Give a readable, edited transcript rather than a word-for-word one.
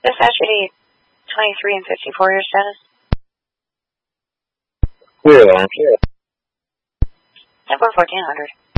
Dispatch 23 and 54, your status? Clear, Lawrence. At 1400.